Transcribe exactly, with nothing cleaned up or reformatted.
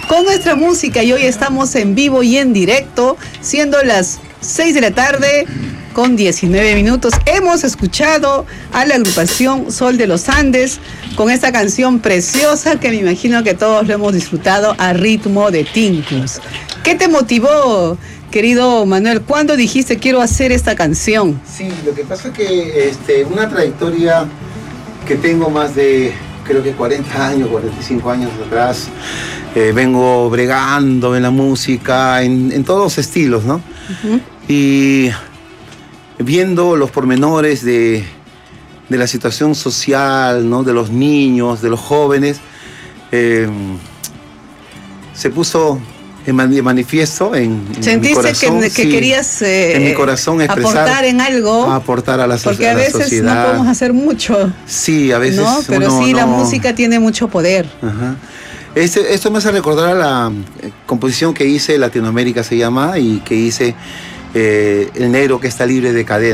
con nuestra música y hoy estamos en vivo y en directo, siendo las seis de la tarde con diecinueve minutos. Hemos escuchado a la agrupación Sol de los Andes con esta canción preciosa que me imagino que todos lo hemos disfrutado a ritmo de tinclos. ¿Qué te motivó, querido Manuel? ¿Cuándo dijiste quiero hacer esta canción? Sí, lo que pasa es que este, una trayectoria que tengo más de, creo que cuarenta años, cuarenta y cinco años atrás, eh, vengo bregando en la música, en, en todos los estilos, ¿no? Uh-huh. Y viendo los pormenores de, de la situación social, ¿no? De los niños, de los jóvenes, eh, se puso en manifiesto en, en mi corazón. ¿Sentiste que, que sí, querías eh, en mi corazón expresar, aportar en algo? Aportar a la, so porque a, a la veces sociedad. no podemos hacer mucho. Sí, a veces ¿no? Pero uno sí, no... la música tiene mucho poder. Ajá. Este, esto me hace recordar a la eh, composición que hice, Latinoamérica se llama, y que hice eh, El negro que está libre de cadena.